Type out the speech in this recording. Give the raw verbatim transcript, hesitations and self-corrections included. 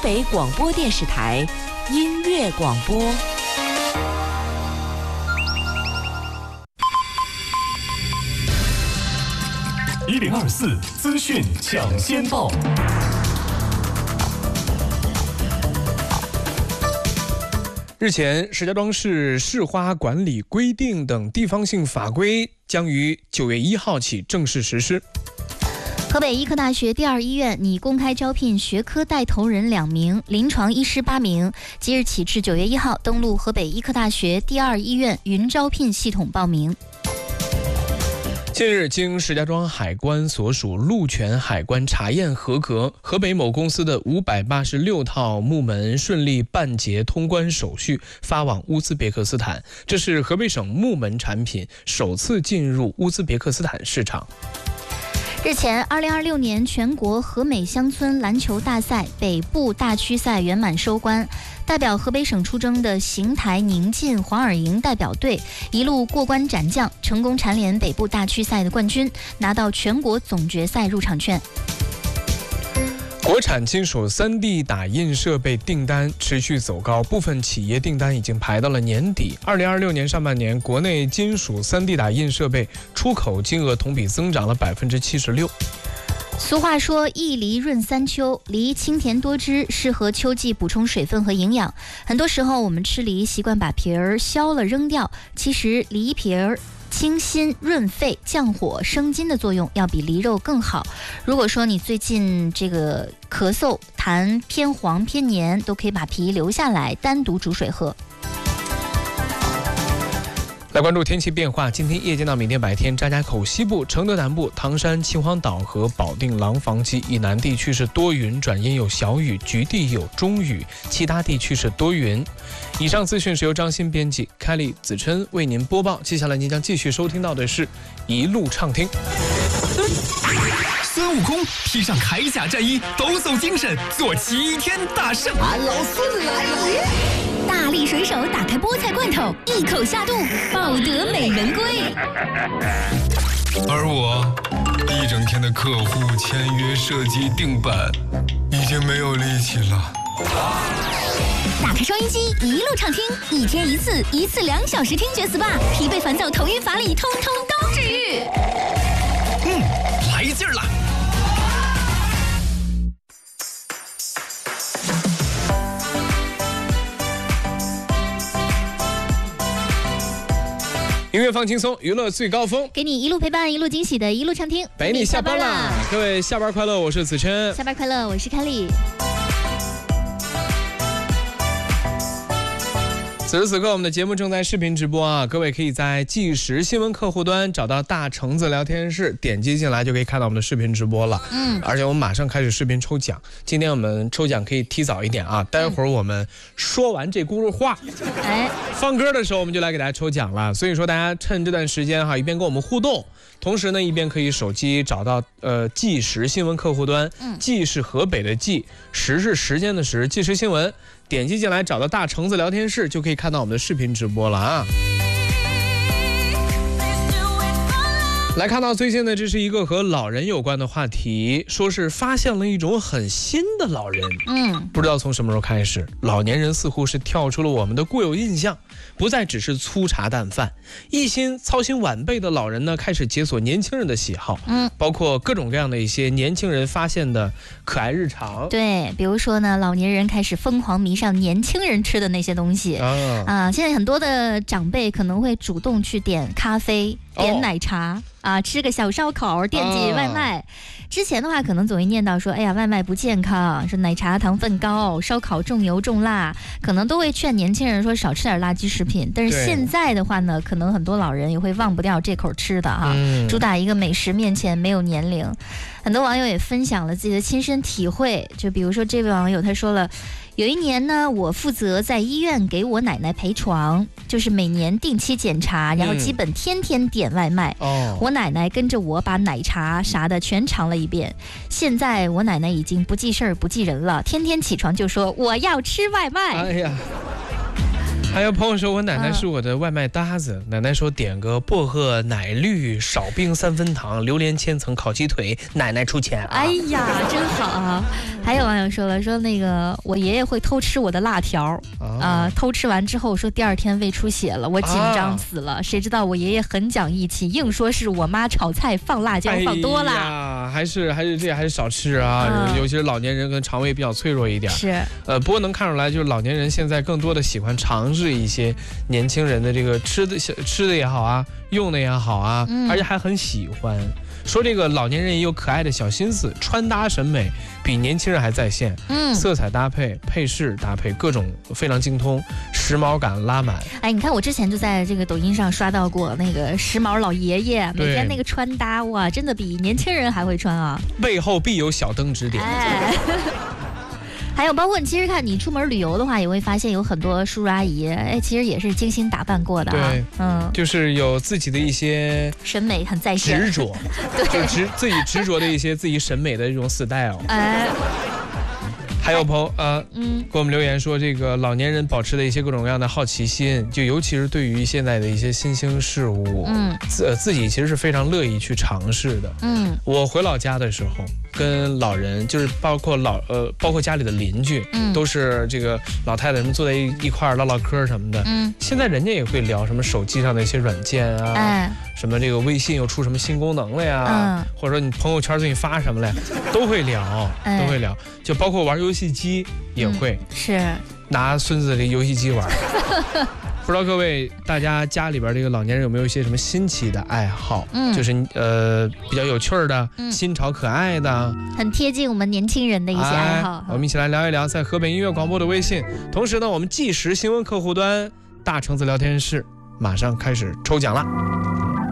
北广播电视台音乐广播。 一零二四资讯抢先报。日前，石家庄市市花管理规定等地方性法规将于九月一号起正式实施。 河北医科大学第二医院拟公开招聘学科带头人两名，临床医师八名，即日起至九月一号登录河北医科大学第二医院云招聘系统报名。 近日，经石家庄海关所属陆权海关查验合格，河北某公司的五百八十六套木门顺利办结通关手续，发往乌兹别克斯坦。这是河北省木门产品首次进入乌兹别克斯坦市场。 日前，二零二六年全国河美乡村篮球大赛北部大区赛圆满收官，代表河北省出征的邢台宁晋黄尔营代表队一路过关斩将，成功蝉联北部大区赛的冠军，拿到全国总决赛入场券。 国产金属 三 D 打印设备订单持续走高，部分企业订单已经排到了年底。二零二六年上半年，国内金属 三 D 打印设备出口金额同比增长了百分之七十六。 俗话说一梨润三秋，梨清甜多汁，适合秋季补充水分和营养。很多时候我们吃梨习惯把皮儿削了扔掉，其实梨皮儿清心润肺降火生津的作用要比梨肉更好。如果说你最近这个咳嗽痰偏黄偏黏，都可以把皮留下来单独煮水喝。 来关注天气变化，今天夜间到明天白天，张家口西部、承德南部、唐山、秦皇岛和保定廊坊及以南地区是多云转阴有小雨，局地有中雨，其他地区是多云。以上资讯是由张欣编辑，凯丽、子琛为您播报。接下来您将继续收听到的是一路畅听。 孙悟空披上铠甲战衣，抖擞精神，做齐天大圣。 俺老孙来了！ 大力水手打开菠菜罐头，一口下肚，抱得美人归。 而我一整天的客户签约、设计、定版，已经没有力气了。 打开收音机，一路畅听，一天一次，一次两小时听觉 S P A， 疲惫烦躁、头晕乏力，通通都治愈。 嗯，来劲儿了！ 音乐放轻松，娱乐最高峰， 给你一路陪伴，一路惊喜的一路畅听， 陪你下班啦！各位下班快乐，我是子琛。 下班快乐，我是凯丽。 此时此刻，我们的节目正在视频直播啊！各位可以在即时新闻客户端找到大橙子聊天室，点击进来就可以看到我们的视频直播了。嗯，而且我们马上开始视频抽奖。今天我们抽奖可以提早一点啊，待会儿我们说完这轱辘话，哎，放歌的时候我们就来给大家抽奖了。所以说大家趁这段时间哈，一边跟我们互动，同时呢一边可以手机找到呃即时新闻客户端，即是河北的即，时是时间的时，即时新闻。点击进来找到大橙子聊天室，就可以看到我们的视频直播了啊！来看到最近呢，这是一个和老人有关的话题，说是发现了一种很新的老人。嗯，不知道从什么时候开始，老年人似乎是跳出了我们的固有印象，不再只是粗茶淡饭，一心操心晚辈的老人呢，开始解锁年轻人的喜好。嗯，包括各种各样的一些年轻人发现的可爱日常。 对，比如说呢，老年人开始疯狂迷上年轻人吃的那些东西啊、呃，现在很多的长辈可能会主动去点咖啡、点奶茶。哦啊，吃个小烧烤，惦记外卖。啊、之前的话，可能总会念叨说，哎呀，外卖不健康，说奶茶糖分高，烧烤重油重辣，可能都会劝年轻人说少吃点垃圾食品。但是现在的话呢，可能很多老人也会忘不掉这口吃的哈。嗯、主打一个美食面前没有年龄，很多网友也分享了自己的亲身体会。就比如说这位网友他说了。有一年呢，我负责在医院给我奶奶陪床，就是每年定期检查，然后基本天天点外卖。嗯、我奶奶跟着我把奶茶啥的全尝了一遍。现在我奶奶已经不记事儿不记人了，天天起床就说我要吃外卖。哎呀， 还有朋友说我奶奶是我的外卖搭子，嗯、奶奶说点个薄荷奶绿少冰三分糖榴莲千层烤鸡腿，奶奶出钱、啊。 哎呀，真好啊！ 还有网友说了，说那个我爷爷会偷吃我的辣条，啊、呃，偷吃完之后说第二天胃出血了，我紧张死了。啊、谁知道我爷爷很讲义气，硬说是我妈炒菜放辣椒放多了。 哎呀，还是还是这还是少吃啊，嗯、尤其是老年人跟肠胃比较脆弱一点。 是， 呃，不过能看出来，就是老年人现在更多的喜欢尝试一些年轻人的这个吃的吃的也好啊，用的也好啊，嗯、而且还很喜欢。说这个老年人也有可爱的小心思，穿搭审美比年轻人还在线，嗯，色彩搭配、配饰搭配各种非常精通，时髦感拉满。 哎，你看我之前就在这个抖音上刷到过那个时髦老爷爷，每天那个穿搭哇，真的比年轻人还会穿啊， 背后必有小灯指点。 哎还有包括你其实看你出门旅游的话，也会发现有很多叔叔阿姨，哎，其实也是精心打扮过的啊。 对，嗯，就是有自己的一些审美很在线， 执着， 对， 就执自己执着的一些自己审美的这种 style。哎。还有朋友呃，嗯，给我们留言说，这个老年人保持的一些各种各样的好奇心，就尤其是对于现在的一些新兴事物，嗯，自、呃、自己其实是非常乐意去尝试的。嗯，我回老家的时候，跟老人，就是包括老呃，包括家里的邻居，嗯，都是这个老太太们坐在一一块唠唠嗑什么的。嗯，现在人家也会聊什么手机上的一些软件啊，哎，什么这个微信又出什么新功能了呀，嗯，或者说你朋友圈最近发什么了呀，都会聊，都会聊，就包括玩游戏。游戏机也会、 嗯、是拿孙子的游戏机玩。不知道各位大家家里边这个老年人有没有一些什么新奇的爱好？嗯，就是呃比较有趣的、嗯、新潮可爱的， 很贴近我们年轻人的一些爱好。哎、 我们一起来聊一聊，在河北音乐广播的微信，同时呢，我们纪实新闻客户端大橙子聊天室马上开始抽奖了。